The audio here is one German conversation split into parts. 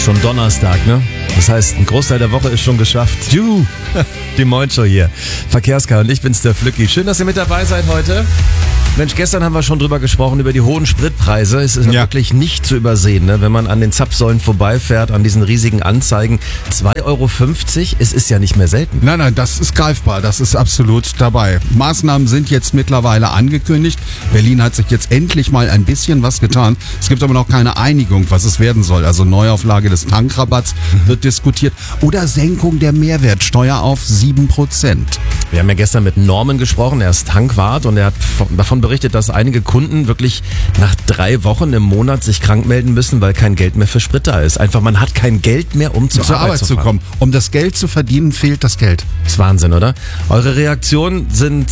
Schon Donnerstag, ne? Das heißt, ein Großteil der Woche ist schon geschafft. Juhu! Die Moin-Show hier. Verkehrskar und ich bin's, der Flücki. Schön, dass ihr mit dabei seid heute. Mensch, gestern haben wir schon drüber gesprochen, über die hohen Spritpreise. Es ist wirklich nicht zu übersehen, ne? Wenn man an den Zapfsäulen vorbeifährt, an diesen riesigen Anzeigen. 2,50 Euro, es ist ja nicht mehr selten. Nein, das ist greifbar, das ist absolut dabei. Maßnahmen sind jetzt mittlerweile angekündigt. Berlin hat sich jetzt endlich mal ein bisschen was getan. Es gibt aber noch keine Einigung, was es werden soll. Also Neuauflage des Tankrabatts wird diskutiert oder Senkung der Mehrwertsteuer auf 7%. Wir haben ja gestern mit Norman gesprochen, er ist Tankwart und er hat davon berichtet, dass einige Kunden wirklich nach 3 Wochen im Monat sich krank melden müssen, weil kein Geld mehr für Sprit da ist. Einfach, man hat kein Geld mehr, um zur Arbeit zu kommen. Um das Geld zu verdienen, fehlt das Geld. Das ist Wahnsinn, oder? Eure Reaktionen sind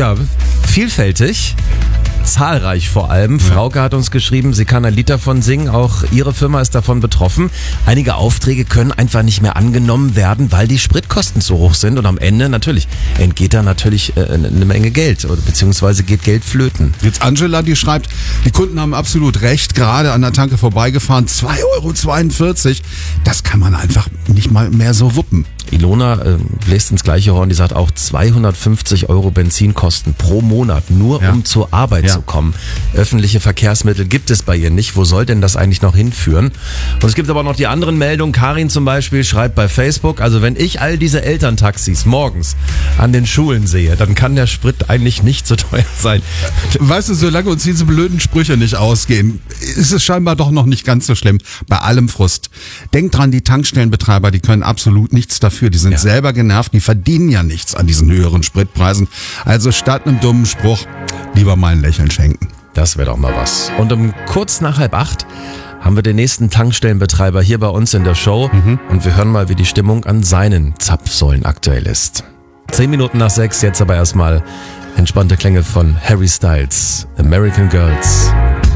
vielfältig. Zahlreich vor allem. Frauke hat uns geschrieben, sie kann ein Lied davon singen, auch ihre Firma ist davon betroffen. Einige Aufträge können einfach nicht mehr angenommen werden, weil die Spritkosten zu hoch sind und am Ende entgeht da natürlich eine Menge Geld oder beziehungsweise geht Geld flöten. Jetzt Angela, die schreibt, die Kunden haben absolut recht, gerade an der Tanke vorbeigefahren, 2,42 Euro, das kann man einfach nicht mal mehr so wuppen. Ilona bläst ins gleiche Horn, die sagt auch 250 Euro Benzinkosten pro Monat, nur um zur Arbeit zu kommen. Öffentliche Verkehrsmittel gibt es bei ihr nicht. Wo soll denn das eigentlich noch hinführen? Und es gibt aber noch die anderen Meldungen. Karin zum Beispiel schreibt bei Facebook, also wenn ich all diese Elterntaxis morgens an den Schulen sehe, dann kann der Sprit eigentlich nicht so teuer sein. Weißt du, solange uns diese blöden Sprüche nicht ausgehen, ist es scheinbar doch noch nicht ganz so schlimm. Bei allem Frust. Denkt dran, die Tankstellenbetreiber, die können absolut nichts dafür. Die sind selber genervt, die verdienen ja nichts an diesen höheren Spritpreisen. Also statt einem dummen Spruch lieber mal ein Lächeln schenken. Das wäre doch mal was. Und um kurz nach 7:30 haben wir den nächsten Tankstellenbetreiber hier bei uns in der Show. Und wir hören mal, wie die Stimmung an seinen Zapfsäulen aktuell ist. 10 Minuten nach 6, jetzt aber erstmal entspannte Klänge von Harry Styles, American Girls.